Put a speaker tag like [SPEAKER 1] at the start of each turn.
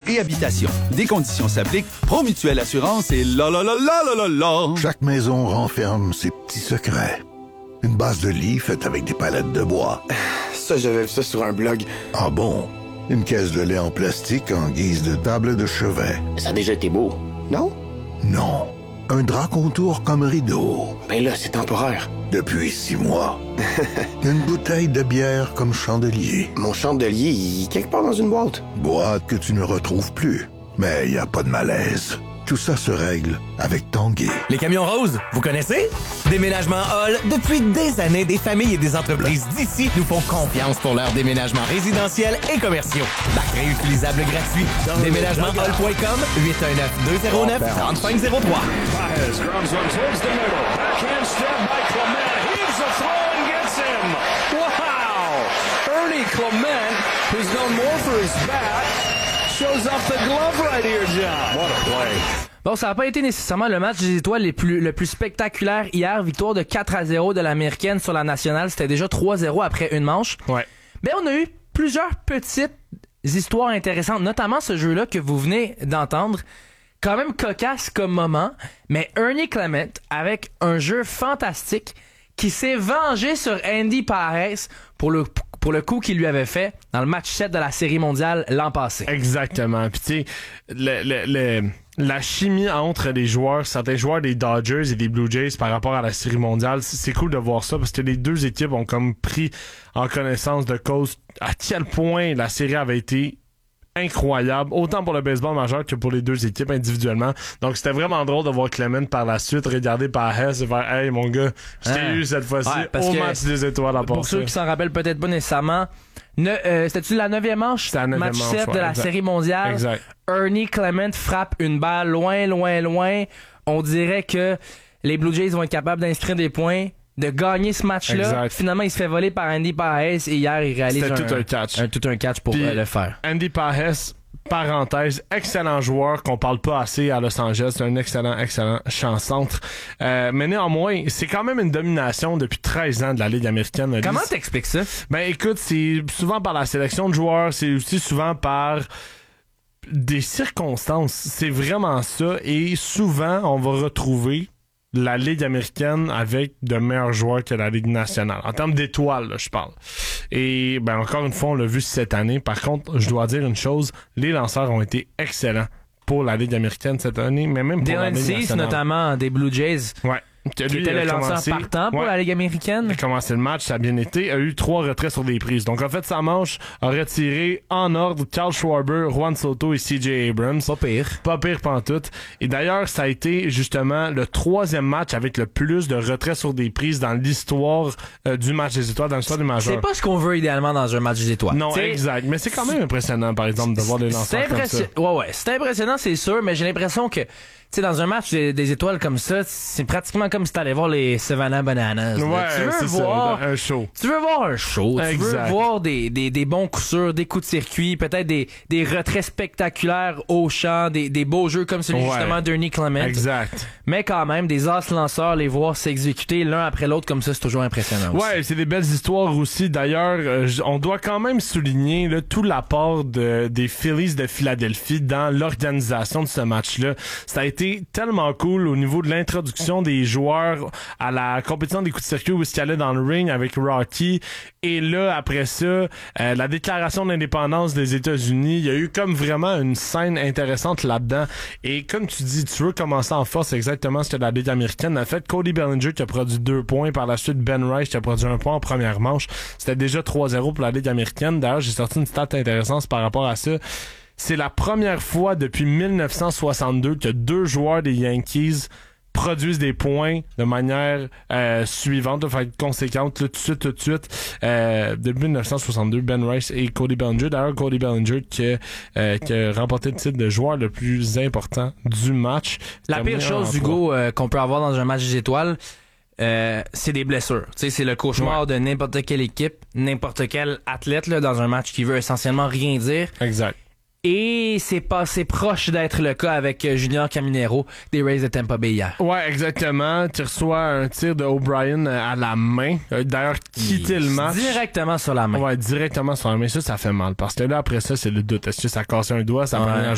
[SPEAKER 1] et habitation. Des conditions s'appliquent. Promutuelle Assurance et la la la la la la la.
[SPEAKER 2] Chaque maison renferme ses petits secrets. Une base de lit faite avec des palettes de bois.
[SPEAKER 3] Ça, j'avais vu ça sur un blog.
[SPEAKER 2] Ah bon? Une caisse de lait en plastique en guise de table de chevet.
[SPEAKER 3] Ça a déjà été beau, non?
[SPEAKER 2] Non. Un drap contour comme rideau.
[SPEAKER 3] Ben là, c'est temporaire.
[SPEAKER 2] Depuis 6 mois. Une bouteille de bière comme chandelier.
[SPEAKER 3] Mon chandelier, il est quelque part dans une boîte.
[SPEAKER 2] Boîte que tu ne retrouves plus. Mais il n'y a pas de malaise. Tout ça se règle avec Tanguay.
[SPEAKER 4] Les camions roses, vous connaissez? Déménagement Hall, depuis des années, des familles et des entreprises d'ici nous font confiance pour leurs déménagements résidentiels et commerciaux. Bac réutilisable gratuit. Déménagementhall.com, 819-209-3503.
[SPEAKER 5] Ernie Clement, who's known more for his bat, shows off the glove right here, John. What a play.
[SPEAKER 6] Bon, ça n'a pas été nécessairement le match des étoiles le plus spectaculaire hier. Victoire de 4-0 de l'Américaine sur la nationale. C'était déjà 3-0 après une manche.
[SPEAKER 7] Ouais.
[SPEAKER 6] Mais on a eu plusieurs petites histoires intéressantes, notamment ce jeu-là que vous venez d'entendre. Quand même cocasse comme moment, mais Ernie Clement avec un jeu fantastique qui s'est vengé sur Andy Pages pour le coup qu'il lui avait fait dans le match 7 de la Série mondiale l'an passé.
[SPEAKER 7] Exactement. Puis tu sais, la chimie entre les joueurs, certains joueurs des Dodgers et des Blue Jays par rapport à la Série mondiale, c'est cool de voir ça parce que les deux équipes ont comme pris en connaissance de cause à quel point la série avait été incroyable, autant pour le baseball majeur que pour les deux équipes individuellement. Donc c'était vraiment drôle de voir Clement par la suite regarder Pages et faire « Hey mon gars, je t'ai eu cette fois-ci au match des étoiles à part
[SPEAKER 6] pour ceux qui s'en rappellent peut-être pas nécessairement, c'était-tu la 9e manche? Match 7 de la Série mondiale.
[SPEAKER 7] Exact.
[SPEAKER 6] Ernie Clement frappe une balle loin, loin, loin. On dirait que les Blue Jays vont être capables d'inscrire des points, de gagner ce match-là.
[SPEAKER 7] Exact.
[SPEAKER 6] Finalement, il se fait voler par Andy Pages et hier, il réalise
[SPEAKER 7] tout un catch
[SPEAKER 6] pour le faire.
[SPEAKER 7] Andy Pages, parenthèse, excellent joueur qu'on parle pas assez à Los Angeles, un excellent champ-centre. Mais néanmoins, c'est quand même une domination depuis 13 ans de la Ligue américaine.
[SPEAKER 6] Comment t'expliques ça?
[SPEAKER 7] Ben écoute, c'est souvent par la sélection de joueurs, c'est aussi souvent par des circonstances. C'est vraiment ça. Et souvent, on va retrouver la Ligue américaine avec de meilleurs joueurs que la Ligue nationale. En termes d'étoiles, là, je parle. Et ben encore une fois, on l'a vu cette année. Par contre, je dois dire une chose, les lanceurs ont été excellents pour la Ligue américaine cette année, mais même pour la Ligue nationale.
[SPEAKER 6] Dylan Cease, notamment, des Blue Jays.
[SPEAKER 7] Ouais.
[SPEAKER 6] Qui était le lanceur partant pour la Ligue américaine.
[SPEAKER 7] Il a commencé le match, ça a bien été, a eu 3 retraits sur des prises. Donc en fait, sa manche a retiré en ordre Kyle Schwarber, Juan Soto et CJ Abrams. Pas pire pantoute. Et d'ailleurs, ça a été justement le 3e match avec le plus de retraits sur des prises dans l'histoire du match des étoiles, dans l'histoire du majeur.
[SPEAKER 6] C'est pas ce qu'on veut idéalement dans un match des étoiles.
[SPEAKER 7] Non, exact. Mais c'est quand même impressionnant, par exemple, de voir les lanceurs comme ça.
[SPEAKER 6] Ouais, c'est impressionnant, c'est sûr, mais j'ai l'impression que tu sais, dans un match des étoiles comme ça, c'est pratiquement comme si t'allais voir les Savannah Bananas.
[SPEAKER 7] Ouais,
[SPEAKER 6] tu veux voir
[SPEAKER 7] un show.
[SPEAKER 6] Tu veux voir un show.
[SPEAKER 7] Exact.
[SPEAKER 6] Tu veux voir des bons coups sûrs, des coups de circuit, peut-être des retraits spectaculaires au champ, des beaux jeux comme celui justement d'Ernie Clement.
[SPEAKER 7] Exact.
[SPEAKER 6] Mais quand même, des as lanceurs, les voir s'exécuter l'un après l'autre comme ça, c'est toujours impressionnant aussi.
[SPEAKER 7] Ouais, c'est des belles histoires aussi. D'ailleurs, on doit quand même souligner là, tout l'apport des Phillies de Philadelphie dans l'organisation de ce match-là. Ça a été tellement cool au niveau de l'introduction des joueurs à la compétition des coups de circuit où ils allaient dans le ring avec Rocky. Et là, après ça, la déclaration d'indépendance des États-Unis, il y a eu comme vraiment une scène intéressante là-dedans. Et comme tu dis, tu veux commencer en force, c'est exactement ce que la Ligue américaine a fait. Cody Bellinger qui a produit 2 points. Par la suite, Ben Rice qui a produit 1 point en première manche. C'était déjà 3-0 pour la Ligue américaine. D'ailleurs, j'ai sorti une stat intéressante par rapport à ça. C'est la première fois depuis 1962 que 2 joueurs des Yankees produisent des points de manière suivante, conséquente, là, tout de suite. Depuis 1962, Ben Rice et Cody Bellinger. D'ailleurs, Cody Bellinger qui a remporté le titre de joueur le plus important du match.
[SPEAKER 6] La pire chose, Hugo, qu'on peut avoir dans un match des étoiles, c'est des blessures. Tu sais, c'est le cauchemar de n'importe quelle équipe, n'importe quel athlète là, dans un match qui veut essentiellement rien dire.
[SPEAKER 7] Exact.
[SPEAKER 6] Et c'est passé proche d'être le cas avec Junior Caminero des Rays de Tampa Bay hier.
[SPEAKER 7] Ouais, exactement. Tu reçois un tir de O'Brien à la main. D'ailleurs, quitter le match.
[SPEAKER 6] Directement sur la main.
[SPEAKER 7] Ouais, directement sur la main. Ça fait mal. Parce que là, après ça, c'est le doute. Est-ce que ça a cassé un doigt? Ça a